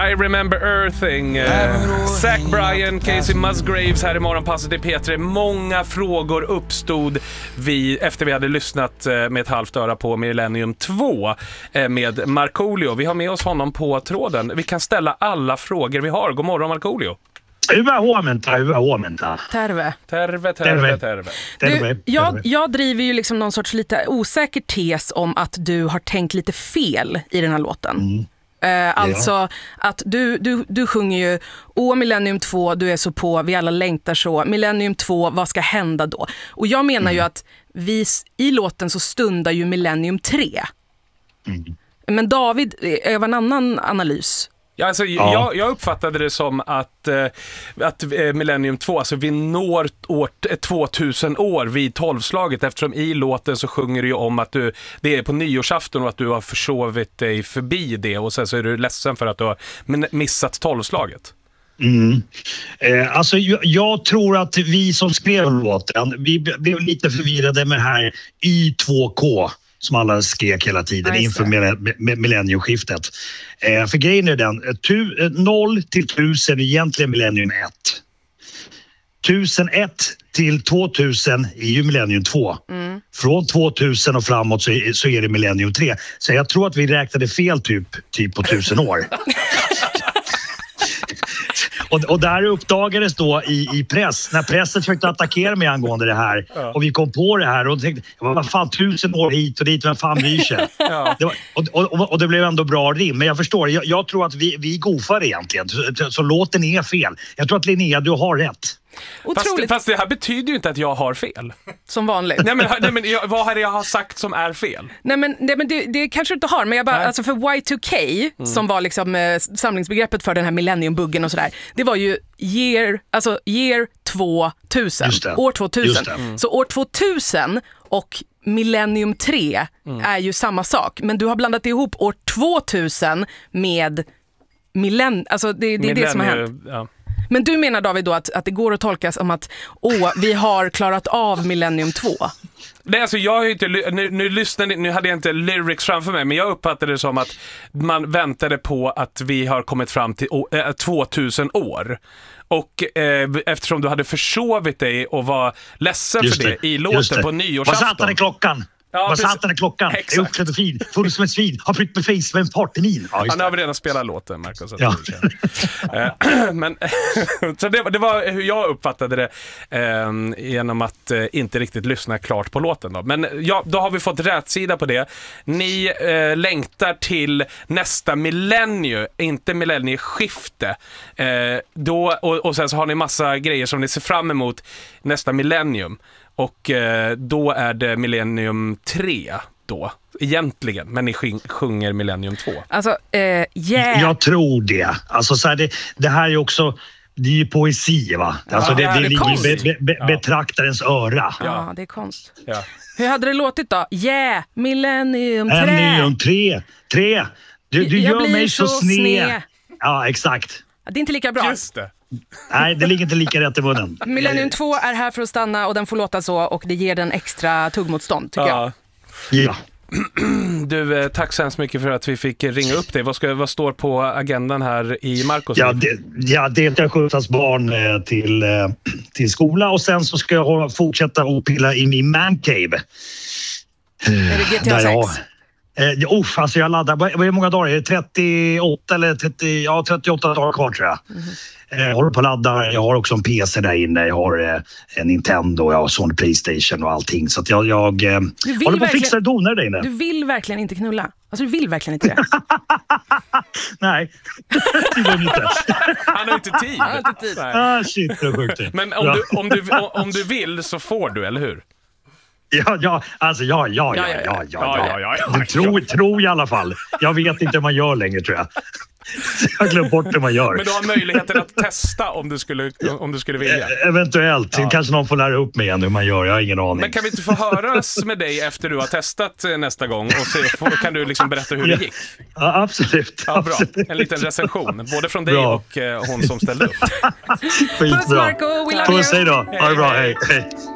I Remember Earthing. Zach Bryan, Casey Musgraves här i Morgonpasset i P3. Många frågor uppstod efter vi hade lyssnat med ett halvt öra på Millennium 2 med Markoolio. Vi har med oss honom på tråden. Vi kan ställa alla frågor vi har. God morgon, Markoolio. Hyvää huomenta. Terve. Jag driver ju liksom någon sorts lite osäker tes om att du har tänkt lite fel i den här låten. Alltså att du sjunger ju Millennium 2, du är så på, vi alla längtar så. Millennium 2, vad ska hända då? Och jag menar ju att i låten så stundar ju Millennium 3. Men David, över en annan analys. Ja, alltså, jag uppfattade det som att Millennium 2, alltså vi når 2000 år vid 12-slaget, eftersom i låten så sjunger du ju om att det är på nyårsafton och att du har försovit dig förbi det och sen så är du ledsen för att du har missat 12-slaget. Alltså jag tror att vi som skrev låten, vi blev lite förvirrade med det här Y2K som alla skrek hela tiden inför millenniumskiftet. För grejen är den, 0 till 1000 är egentligen Millennium 1. 1001 till 2000 är ju Millennium 2. Från 2000 och framåt så är det Millennium 3. Så jag tror att vi räknade fel typ på 1000 år. Och där uppdagades då i press, när pressen försökte attackera mig angående det här och vi kom på det här och tänkte, vad fan 1000 år hit och dit, vem fan bryr sig? Och det blev ändå bra rim, men jag förstår, jag tror att vi goofar egentligen, så låten är fel. Jag tror att Linnea, du har rätt. Fast det här betyder ju inte att jag har fel. Som vanligt. Nej men vad har jag sagt som är fel? Nej men det kanske du inte har, men jag bara, alltså för Y2K som var liksom samlingsbegreppet för den här millenniumbuggen och sådär, det var ju year 2000, år 2000. Så år 2000 och Millennium 3 är ju samma sak, men du har blandat ihop år 2000 med alltså det är det som har hänt. Ja. Men du menar, David, då att det går att tolkas om att vi har klarat av Millennium 2? Nej, alltså jag har ju inte nu hade jag inte lyrics framför mig, men jag uppfattade det som att man väntade på att vi har kommit fram till 2000 år. Och eftersom du hade försovit dig och var ledsen för det i låten på nyårsafton. Vad satt i klockan? Vad satt den i klockan? Exakt. Jag är uppklädd och fin, full som ett svin, har prytt med face med en partymin. Han har redan spelat låten, Marcus. Ja. Men så det var hur jag uppfattade det genom att inte riktigt lyssna klart på låten då. Men då har vi fått rätt sida på det. Ni längtar till nästa millennium, inte millennieskifte. Och sen så har ni massa grejer som ni ser fram emot nästa millennium. Och då är det Millennium 3 då, egentligen. Men ni sjunger Millennium 2. Alltså, Jag tror det. Alltså så här, det här är också, det är ju poesi, va? Alltså det är betraktarens öra. Ja, det är konst. Ja. Hur hade det låtit då? Millennium 3. Millennium 3. Du gör mig så sned. Ja, exakt. Det är inte lika bra. Just det. Nej, det ligger inte lika rätt i munnen. Millennium 2 är här för att stanna och den får låta så, och det ger den extra tuggmotstånd, tycker jag. Ja. Du, tack så hemskt mycket för att vi fick ringa upp dig. Vad står på agendan här i Marcos? Det är skjutsas barn till skola, och sen så ska jag fortsätta att pilla in i mancave. Är det GTA 6? Alltså jag laddar, vad är det många dagar? Är det 38 eller 38 dagar kvar, tror jag. Jag håller på att ladda, jag har också en PC där inne, jag har en Nintendo, jag har Sony Playstation och allting, så att jag håller på att fixa donar där inne. Du vill verkligen inte knulla? Alltså du vill verkligen inte det? Nej, det vill inte. Han har inte tid. Shit, det är sjukt. Men om du vill så får du, eller hur? Ja. Tror i alla fall. Jag vet inte hur man gör längre, tror jag. Jag glömmer bort hur man gör. Men du har möjligheten att testa om du skulle vilja. Eventuellt. Kanske någon får lära upp mig igen hur man gör. Jag har ingen aning. Men kan vi inte få höras med dig efter du har testat nästa gång? Och kan du liksom berätta hur det gick? Ja, absolut. Ja, bra. En liten recension. Både från dig och hon som ställde upp. Skitbra. Puss, Marco. We love you. Puss, hej då. Ha det bra. Hej.